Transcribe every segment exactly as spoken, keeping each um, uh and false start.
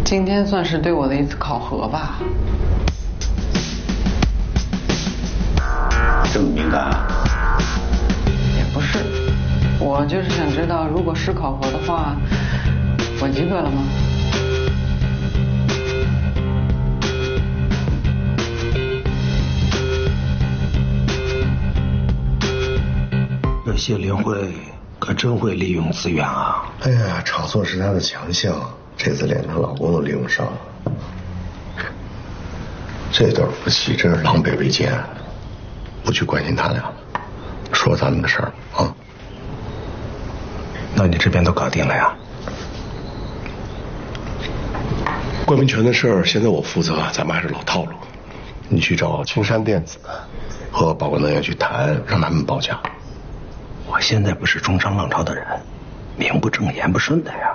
今天算是对我的一次考核吧。 这么敏感啊？ 也不是，我就是想知道，如果是考核的话，我及格了吗？ 这谢林慧可真会利用资源啊！ 哎呀，炒作是她的强项，这次连她老公都利用上了。这对夫妻真是狼狈为奸，不去关心他俩，说咱们的事儿啊。 那你这边都搞定了呀？ 冠名权的事儿现在我负责，咱们还是老套路。你去找青山电子和宝格能源去谈，让他们报价。 我现在不是中商浪潮的人，名不正言不顺的呀。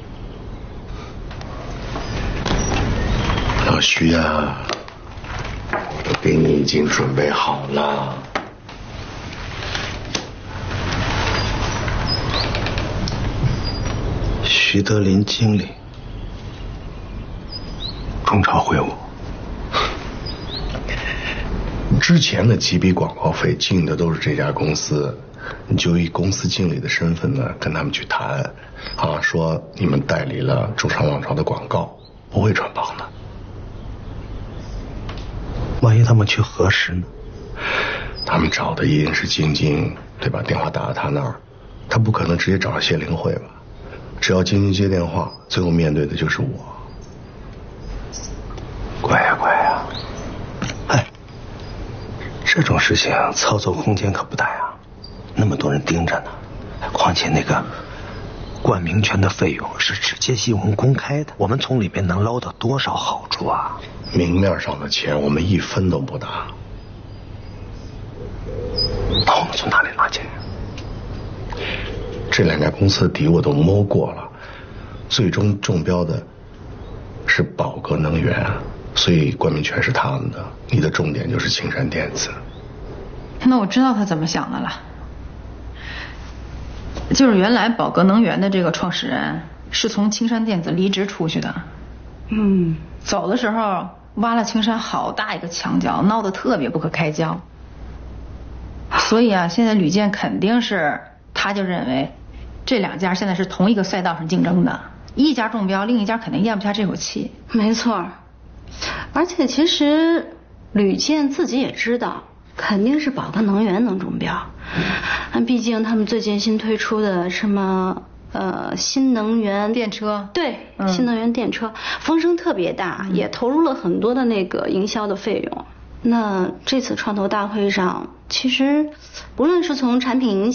老徐啊，我给你已经准备好了。 徐德林经理，中超会务。 之前的几笔广告费进的都是这家公司，你就以公司经理的身份呢跟他们去谈，啊，说你们代理了中商浪潮的广告，不会穿帮的。 万一他们去核实呢？ 他们找的一定是晶晶，对吧？电话打到他那儿，他不可能直接找谢灵慧吧？只要晶晶接电话，最后面对的就是我。 乖呀乖呀，哎，这种事情操作空间可不大呀，那么多人盯着呢。况且那个冠名权的费用是直接新闻公开的，我们从里面能捞到多少好处啊？ 明面上的钱我们一分都不拿。 那我们从哪里拿钱？ 这两家公司的底我都摸过了，最终中标的是宝格能源，所以冠名权是他们的。你的重点就是青山电子。 那我知道他怎么想的了，就是原来宝格能源的这个创始人是从青山电子离职出去的，嗯，走的时候挖了青山好大一个墙角，闹得特别不可开交。所以啊，现在吕健肯定是，他就认为这两家现在是同一个赛道上竞争的，一家中标，另一家肯定咽不下这口气。 没错，而且其实吕健自己也知道，肯定是宝格能源能中标。毕竟他们最近新推出的什么呃新能源电车， 对， 嗯、 新能源电车风声特别大，嗯、也投入了很多的那个营销的费用。那这次创投大会上，其实不论是从产品营销